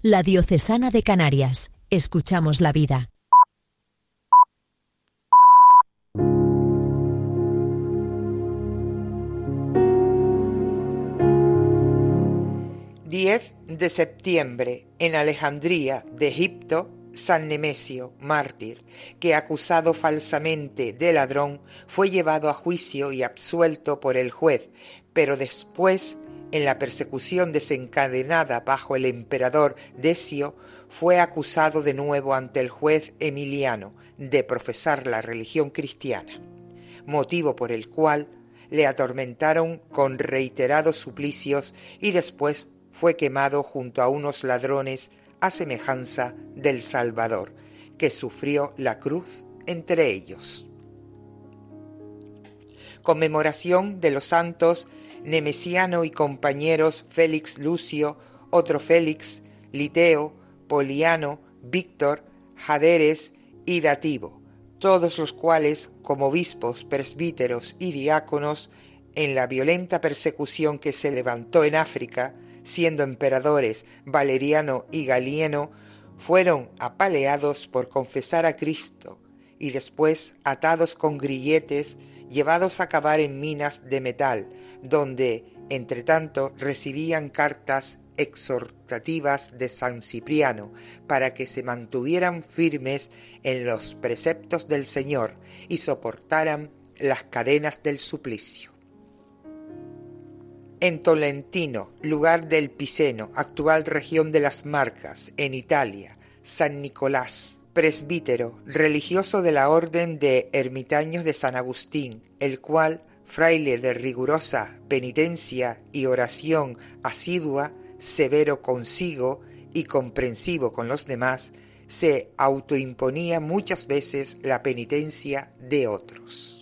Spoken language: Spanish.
La Diocesana de Canarias. Escuchamos la vida. De septiembre, en Alejandría de Egipto, San Nemesio, mártir, que acusado falsamente de ladrón, fue llevado a juicio y absuelto por el juez, pero después, en la persecución desencadenada bajo el emperador Decio, fue acusado de nuevo ante el juez Emiliano de profesar la religión cristiana, motivo por el cual le atormentaron con reiterados suplicios y después fue quemado junto a unos ladrones a semejanza del Salvador, que sufrió la cruz entre ellos. Conmemoración de los santos Nemesiano y compañeros Félix Lucio, otro Félix, Liteo, Poliano, Víctor, Jaderes y Dativo, todos los cuales, como obispos, presbíteros y diáconos, en la violenta persecución que se levantó en África, siendo emperadores Valeriano y Galieno, fueron apaleados por confesar a Cristo y después atados con grilletes, llevados a cavar en minas de metal, donde, entre tanto, recibían cartas exhortativas de San Cipriano para que se mantuvieran firmes en los preceptos del Señor y soportaran las cadenas del suplicio. En Tolentino, lugar del Piceno, actual región de las Marcas, en Italia, San Nicolás, presbítero, religioso de la orden de ermitaños de San Agustín, el cual, fraile de rigurosa penitencia y oración asidua, severo consigo y comprensivo con los demás, se autoimponía muchas veces la penitencia de otros.